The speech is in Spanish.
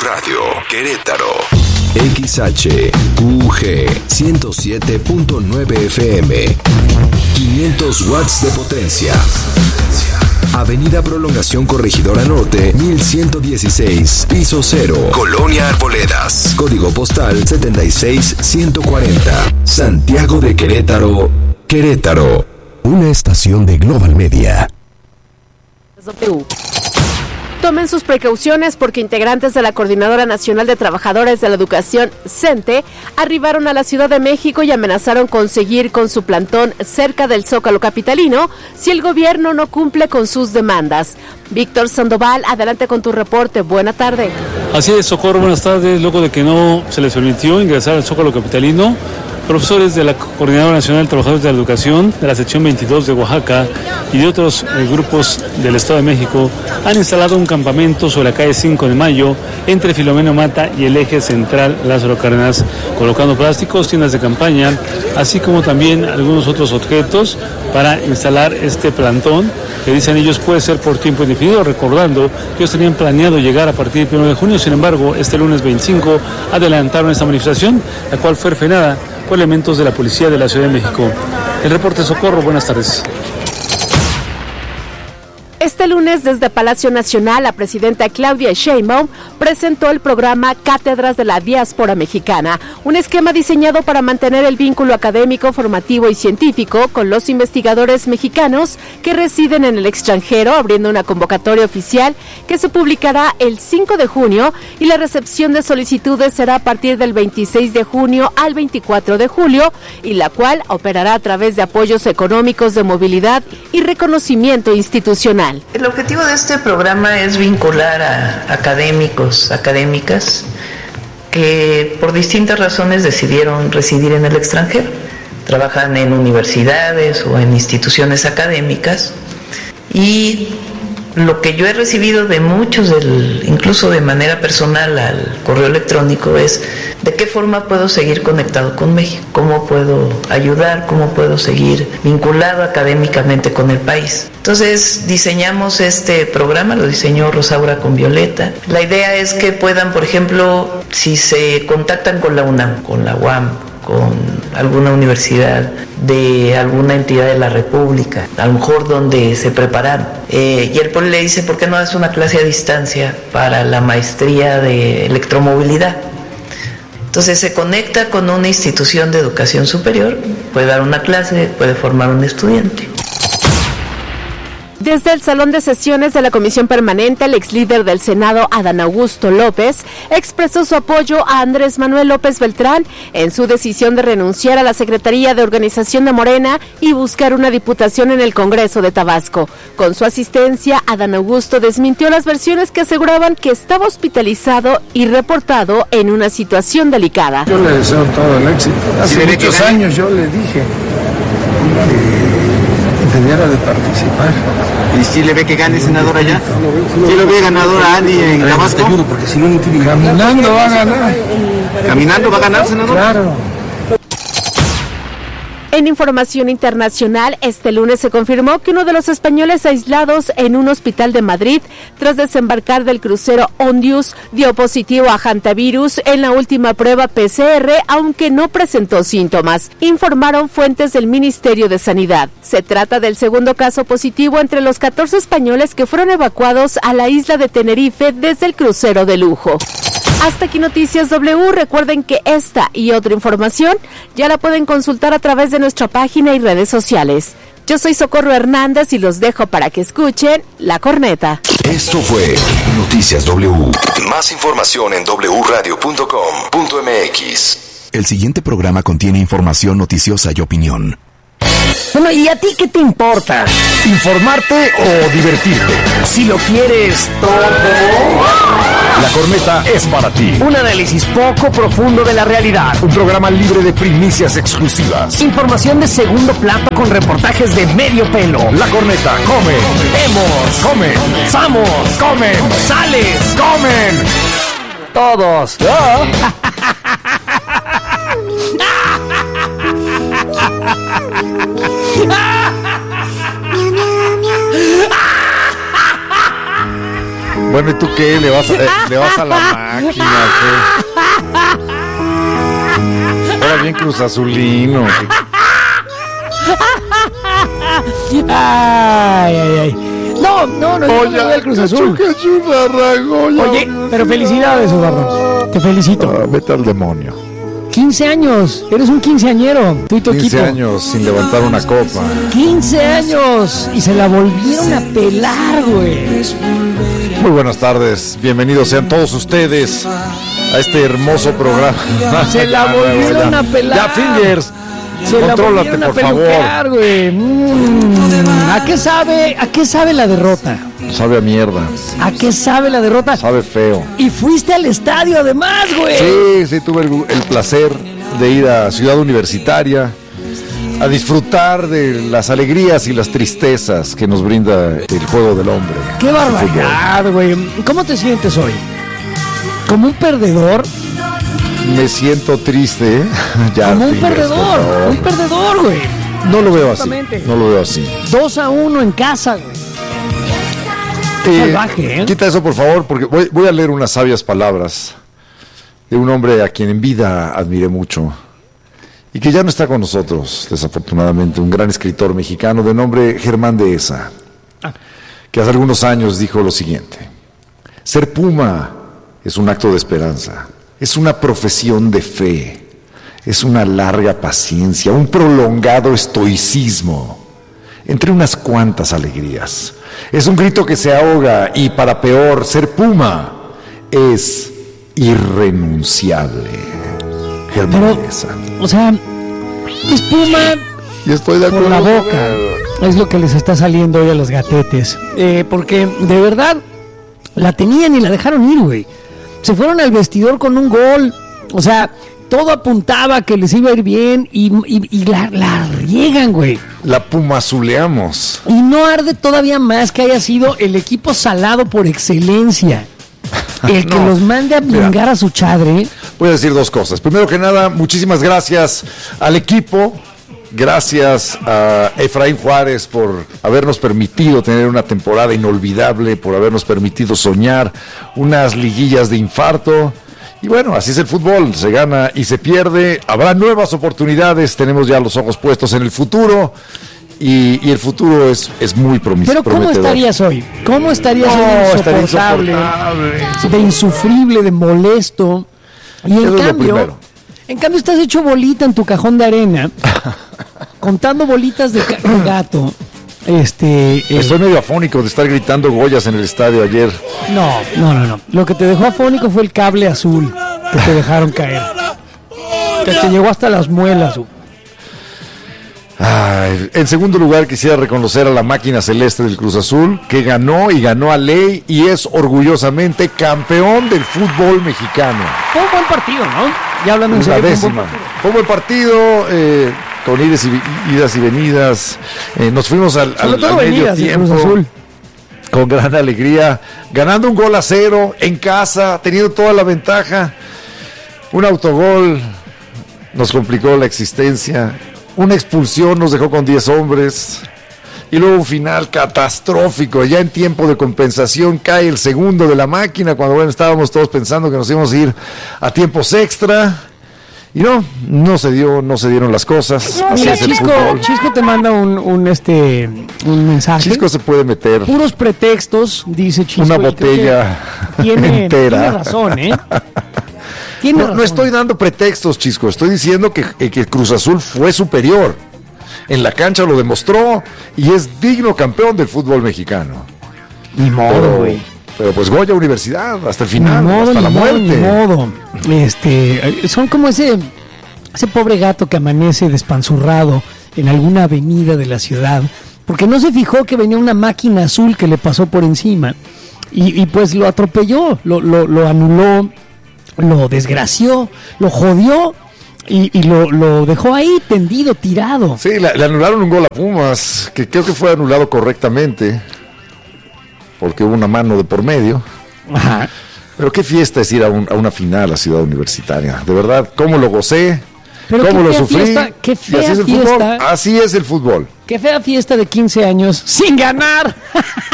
Radio, Querétaro. XHQG 107.9 FM. 500 watts de potencia. Avenida Prolongación Corregidora Norte, 1116, piso 0, Colonia Arboledas. Código postal 76140. Santiago de Querétaro, Querétaro. Una estación de Global Media. Tomen sus precauciones porque integrantes de la Coordinadora Nacional de Trabajadores de la Educación, CENTE, arribaron a la Ciudad de México y amenazaron con seguir con su plantón cerca del Zócalo capitalino si el gobierno no cumple con sus demandas. Víctor Sandoval, adelante con tu reporte. Buena tarde. Así es, Socorro, buenas tardes. Luego de que no se les permitió ingresar al Zócalo capitalino, profesores de la Coordinadora Nacional de Trabajadores de la Educación, de la sección 22 de Oaxaca y de otros grupos del Estado de México han instalado un campamento sobre la calle 5 de Mayo entre Filomeno Mata y el eje central Lázaro Cárdenas, colocando plásticos, tiendas de campaña, así como también algunos otros objetos para instalar este plantón que dicen ellos puede ser por tiempo indefinido, recordando que ellos tenían planeado llegar a partir del 1 de junio, sin embargo, este lunes 25 adelantaron esta manifestación, la cual fue frenada por elementos de la Policía de la Ciudad de México. El reporte, Socorro, buenas tardes. Este lunes, desde Palacio Nacional, la presidenta Claudia Sheinbaum presentó el programa Cátedras de la Diáspora Mexicana, un esquema diseñado para mantener el vínculo académico, formativo y científico con los investigadores mexicanos que residen en el extranjero, abriendo una convocatoria oficial que se publicará el 5 de junio y la recepción de solicitudes será a partir del 26 de junio al 24 de julio y la cual operará a través de apoyos económicos de movilidad y reconocimiento institucional. El objetivo de este programa es vincular a académicos, académicas que por distintas razones decidieron residir en el extranjero. Trabajan en universidades o en instituciones académicas y lo que yo he recibido de muchos, incluso de manera personal al correo electrónico, es de qué forma puedo seguir conectado con México, cómo puedo ayudar, cómo puedo seguir vinculado académicamente con el país. Entonces diseñamos este programa, lo diseñó Rosaura con Violeta. La idea es que puedan, por ejemplo, si se contactan con la UNAM, con la UAM, con alguna universidad de alguna entidad de la República, a lo mejor donde se prepararon, y el POLI le dice, ¿por qué no das una clase a distancia para la maestría de electromovilidad? Entonces se conecta con una institución de educación superior, puede dar una clase, puede formar un estudiante. Desde el Salón de Sesiones de la Comisión Permanente, el ex líder del Senado, Adán Augusto López, expresó su apoyo a Andrés Manuel López Beltrán en su decisión de renunciar a la Secretaría de Organización de Morena y buscar una diputación en el Congreso de Tabasco. Con su asistencia, Adán Augusto desmintió las versiones que aseguraban que estaba hospitalizado y reportado en una situación delicada. Yo le deseo todo el éxito. Hace muchos años yo le dije que debiera de participar. ¿Y si le ve que gane senador allá? ¿Sí lo ve ganador a Andy en Tabasco? Porque si no tiene caminando va a ganar. ¿Caminando va a ganar, senador? Claro. En información internacional, este lunes se confirmó que uno de los españoles aislados en un hospital de Madrid, tras desembarcar del crucero Ondius, dio positivo a hantavirus en la última prueba PCR, aunque no presentó síntomas, informaron fuentes del Ministerio de Sanidad. Se trata del segundo caso positivo entre los 14 españoles que fueron evacuados a la isla de Tenerife desde el crucero de lujo. Hasta aquí Noticias W. Recuerden que esta y otra información ya la pueden consultar a través de nuestra página y redes sociales. Yo soy Socorro Hernández y los dejo para que escuchen La Corneta. Esto fue Noticias W. Más información en wradio.com.mx. El siguiente programa contiene información noticiosa y opinión. Bueno, ¿y a ti qué te importa? ¿Informarte o divertirte? Si lo quieres todo, La Corneta es para ti. un análisis poco profundo de la realidad. Un programa libre de primicias exclusivas. Información de segundo plato con reportajes de medio pelo. La Corneta come, Vemos, come, vamos, comen, sales, comen. todos. Bueno, ¿y tú qué? ¿Le vas a la máquina? ¿Qué? Ahora bien Cruz Azulino. Ay. No, yo no voy al Cruz Azul. Oye, pero felicidades, Eduardo. Te felicito. Vete al demonio. 15 años, eres un quinceañero, tú y tu 15 equipo. años sin levantar una copa. 15 años y se la volvieron a pelar, güey. Muy buenas tardes, bienvenidos sean todos ustedes a este hermoso programa. Se la volvieron a pelar. Ya, Fingers, contrólate, por favor. Güey. ¿A qué sabe la derrota? Sabe a mierda. ¿A qué sabe la derrota? Sabe feo. Y fuiste al estadio además, güey. Sí, tuve el placer de ir a Ciudad Universitaria a disfrutar de las alegrías y las tristezas que nos brinda el juego del hombre. ¡Qué barbaridad, güey! ¿Cómo te sientes hoy? ¿Como un perdedor? Me siento triste, ¿eh? Ya, como un perdedor, güey. No lo veo así. 2-1 en casa, güey. Salvaje, ¿eh? Quita eso, por favor, porque voy a leer unas sabias palabras de un hombre a quien en vida admiré mucho y que ya no está con nosotros, desafortunadamente, un gran escritor mexicano de nombre Germán Dehesa, que hace algunos años dijo lo siguiente: ser puma es un acto de esperanza, es una profesión de fe, es una larga paciencia, un prolongado estoicismo entre unas cuantas alegrías. Es un grito que se ahoga y, para peor, ser puma es irrenunciable. Germán Dehesa. O sea, es puma y estoy de acuerdo por la boca. Es lo que les está saliendo hoy a los gatetes. Porque, de verdad, la tenían y la dejaron ir, güey. Se fueron al vestidor con un gol. O sea, todo apuntaba que les iba a ir bien y la riegan, güey. La pumazuleamos. Y no arde todavía más que haya sido el equipo salado por excelencia. El que los mande a bringar a su chadre. Voy a decir dos cosas. Primero que nada, muchísimas gracias al equipo. Gracias a Efraín Juárez por habernos permitido tener una temporada inolvidable, por habernos permitido soñar unas liguillas de infarto. Y bueno, así es el fútbol, se gana y se pierde, habrá nuevas oportunidades, tenemos ya los ojos puestos en el futuro y el futuro es muy prometedor. Pero ¿cómo estarías hoy? ¿Cómo estarías hoy insoportable, de insufrible, de molesto? Y en cambio estás hecho bolita en tu cajón de arena, contando bolitas de gato. Estoy medio afónico de estar gritando Goyas en el estadio ayer. No. Lo que te dejó afónico fue el cable azul que te dejaron caer. Que te llegó hasta las muelas. En segundo lugar, quisiera reconocer a la máquina celeste del Cruz Azul, que ganó a ley y es orgullosamente campeón del fútbol mexicano. Fue un buen partido, ¿no? Ya hablando en serio. Fue un buen partido. Con idas y venidas, nos fuimos al medio tiempo con gran alegría, ganando 1-0 en casa, teniendo toda la ventaja. Un autogol nos complicó la existencia, una expulsión nos dejó con 10 hombres y luego un final catastrófico. Ya en tiempo de compensación cae el segundo de la máquina, cuando estábamos todos pensando que nos íbamos a ir a tiempos extra. Y no se dieron las cosas. Así es el fútbol. Chisco te manda un mensaje. Chisco se puede meter. Puros pretextos, dice Chisco. Una botella entera. Tiene razón, ¿eh? No estoy dando pretextos, Chisco. Estoy diciendo que Cruz Azul fue superior. En la cancha lo demostró y es digno campeón del fútbol mexicano. Ni modo, güey. Pero pues Goya Universidad, hasta el final, hasta la muerte. Son como ese pobre gato que amanece despanzurrado en alguna avenida de la ciudad, porque no se fijó que venía una máquina azul que le pasó por encima, y pues lo atropelló, lo anuló, lo desgració, lo jodió, y lo dejó ahí tendido, tirado. Sí, le anularon un gol a Pumas, que creo que fue anulado correctamente, porque hubo una mano de por medio. Ajá. Pero qué fiesta es ir a una final a Ciudad Universitaria. De verdad, cómo lo gocé, cómo lo sufrí. Qué fea así es el fiesta. fútbol. Así es el fútbol. Qué fea fiesta de 15 años sin ganar.